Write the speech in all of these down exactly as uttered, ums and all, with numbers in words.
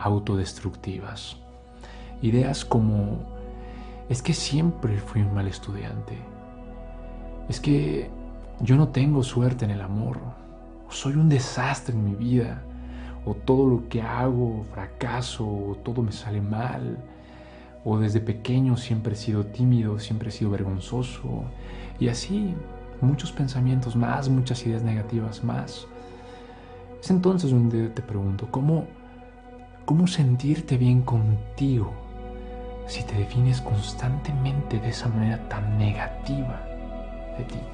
autodestructivas. Ideas como: es que siempre fui un mal estudiante, es que yo no tengo suerte en el amor, soy un desastre en mi vida, o todo lo que hago fracaso, o todo me sale mal, o desde pequeño siempre he sido tímido, siempre he sido vergonzoso, y así muchos pensamientos más, muchas ideas negativas más. Es entonces donde te pregunto, ¿cómo, cómo sentirte bien contigo si te defines constantemente de esa manera tan negativa de ti?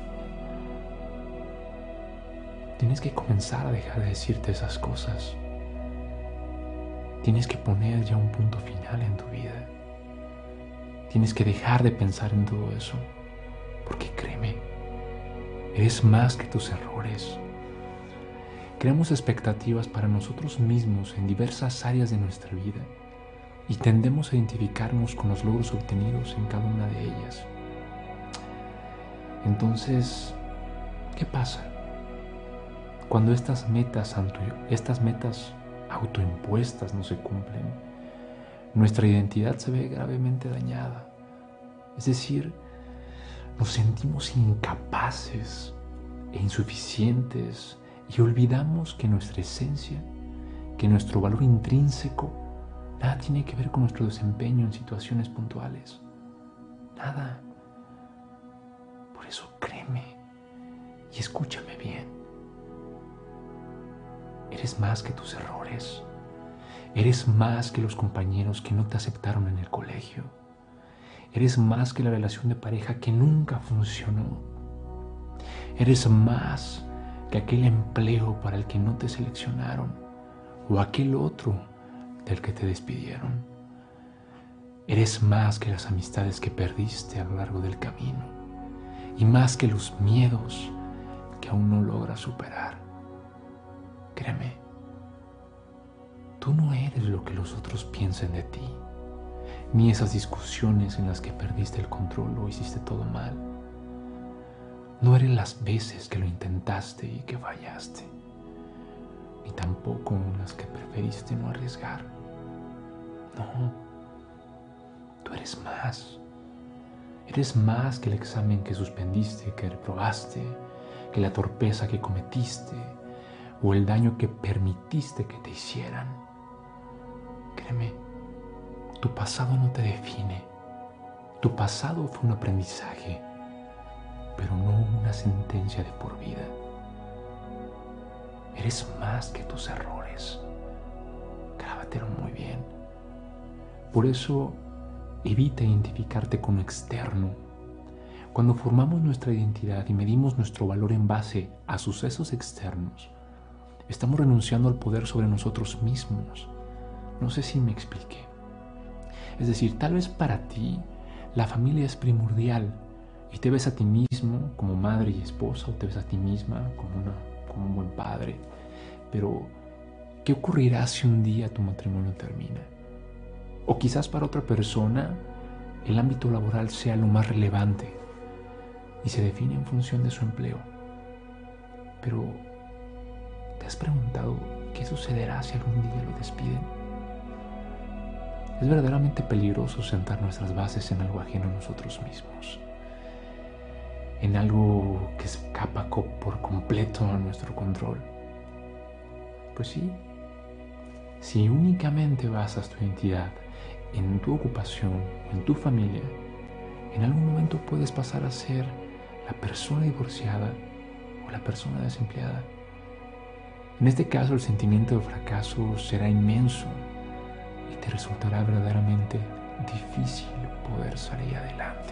Tienes que comenzar a dejar de decirte esas cosas. Tienes que poner ya un punto final en tu vida. Tienes que dejar de pensar en todo eso, porque créeme, eres más que tus errores. Creamos expectativas para nosotros mismos en diversas áreas de nuestra vida y tendemos a identificarnos con los logros obtenidos en cada una de ellas. Entonces, ¿qué pasa? Cuando estas metas, estas metas autoimpuestas no se cumplen, nuestra identidad se ve gravemente dañada. Es decir, nos sentimos incapaces e insuficientes y olvidamos que nuestra esencia, que nuestro valor intrínseco, nada tiene que ver con nuestro desempeño en situaciones puntuales. Nada. Por eso créeme y escúchame bien. Eres más que tus errores. Eres más que los compañeros que no te aceptaron en el colegio. Eres más que la relación de pareja que nunca funcionó. Eres más que aquel empleo para el que no te seleccionaron o aquel otro del que te despidieron. Eres más que las amistades que perdiste a lo largo del camino y más que los miedos que aún no logras superar. Créeme, tú no eres lo que los otros piensen de ti, ni esas discusiones en las que perdiste el control o hiciste todo mal. No eres las veces que lo intentaste y que fallaste, ni tampoco las que preferiste no arriesgar. No, tú eres más. Eres más que el examen que suspendiste, que reprobaste, que la torpeza que cometiste o el daño que permitiste que te hicieran. Créeme, tu pasado no te define. Tu pasado fue un aprendizaje, pero no una sentencia de por vida. Eres más que tus errores. Grábatelo muy bien. Por eso, evita identificarte con lo externo. Cuando formamos nuestra identidad y medimos nuestro valor en base a sucesos externos, estamos renunciando al poder sobre nosotros mismos. No sé si me expliqué. Es decir, tal vez para ti la familia es primordial y te ves a ti mismo como madre y esposa o te ves a ti misma como, una, como un buen padre. Pero, ¿qué ocurrirá si un día tu matrimonio termina? O quizás para otra persona el ámbito laboral sea lo más relevante y se define en función de su empleo. Pero, ¿te has preguntado qué sucederá si algún día lo despiden? Es verdaderamente peligroso sentar nuestras bases en algo ajeno a nosotros mismos, en algo que escapa por completo a nuestro control. Pues sí, si únicamente basas tu identidad en tu ocupación, en tu familia, en algún momento puedes pasar a ser la persona divorciada o la persona desempleada. En este caso, el sentimiento de fracaso será inmenso y te resultará verdaderamente difícil poder salir adelante.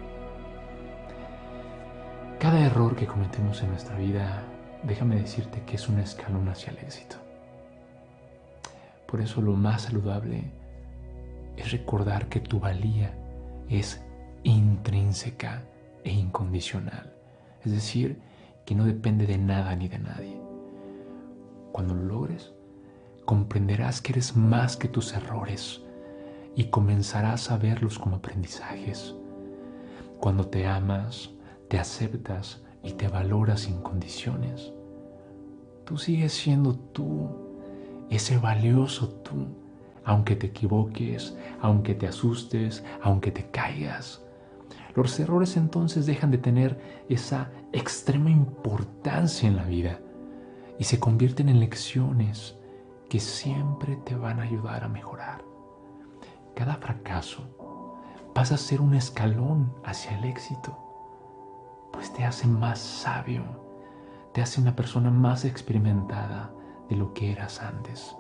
Cada error que cometemos en nuestra vida, déjame decirte que es un escalón hacia el éxito. Por eso lo más saludable es recordar que tu valía es intrínseca e incondicional. Es decir, que no depende de nada ni de nadie. Cuando lo logres, comprenderás que eres más que tus errores y comenzarás a verlos como aprendizajes. Cuando te amas, te aceptas y te valoras sin condiciones, tú sigues siendo tú, ese valioso tú aunque te equivoques, aunque te asustes, aunque te caigas. Los errores entonces dejan de tener esa extrema importancia en la vida y se convierten en lecciones que siempre te van a ayudar a mejorar. Cada fracaso pasa a ser un escalón hacia el éxito, pues te hace más sabio, te hace una persona más experimentada de lo que eras antes.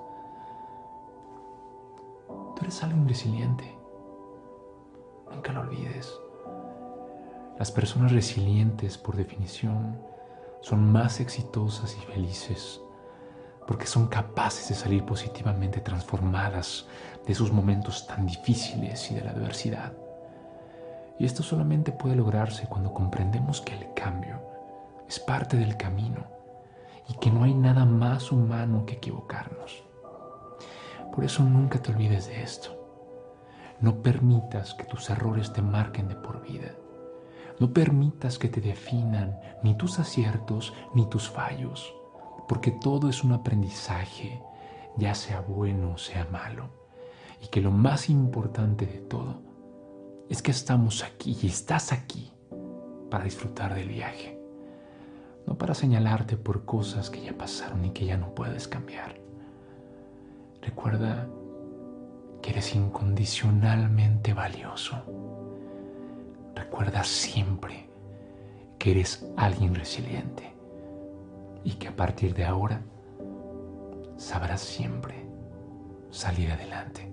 Tú eres alguien resiliente, nunca lo olvides. Las personas resilientes, por definición, son más exitosas y felices porque son capaces de salir positivamente transformadas de esos momentos tan difíciles y de la adversidad. Y esto solamente puede lograrse cuando comprendemos que el cambio es parte del camino y que no hay nada más humano que equivocarnos. Por eso nunca te olvides de esto. No permitas que tus errores te marquen de por vida. No permitas que te definan ni tus aciertos ni tus fallos, porque todo es un aprendizaje, ya sea bueno o sea malo, y que lo más importante de todo es que estamos aquí y estás aquí para disfrutar del viaje, no para señalarte por cosas que ya pasaron y que ya no puedes cambiar. Recuerda que eres incondicionalmente valioso. Recuerda siempre que eres alguien resiliente y que a partir de ahora sabrás siempre salir adelante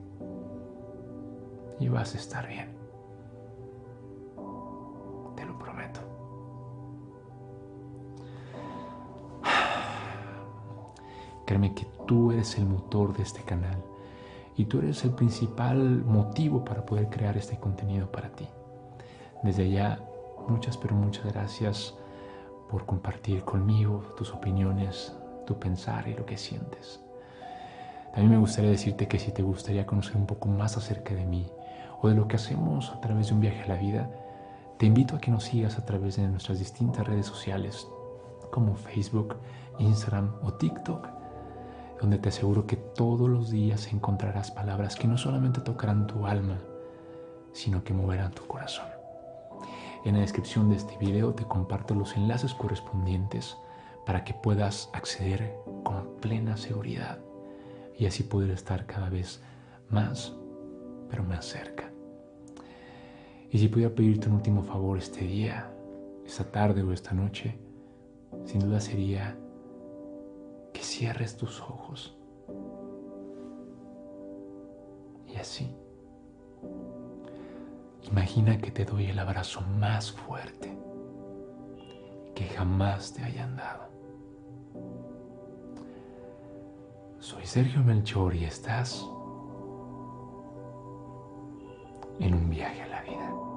y vas a estar bien. Te lo prometo. Créeme que tú eres el motor de este canal y tú eres el principal motivo para poder crear este contenido para ti. Desde ya, muchas pero muchas gracias por compartir conmigo tus opiniones, tu pensar y lo que sientes. También me gustaría decirte que si te gustaría conocer un poco más acerca de mí o de lo que hacemos a través de un viaje a la vida, te invito a que nos sigas a través de nuestras distintas redes sociales como Facebook, Instagram o TikTok, donde te aseguro que todos los días encontrarás palabras que no solamente tocarán tu alma, sino que moverán tu corazón. En la descripción de este video te comparto los enlaces correspondientes para que puedas acceder con plena seguridad y así poder estar cada vez más, pero más cerca. Y si pudiera pedirte un último favor este día, esta tarde o esta noche, sin duda sería que cierres tus ojos y así imagina que te doy el abrazo más fuerte que jamás te hayan dado. Soy Sergio Melchor y estás en un viaje a la vida.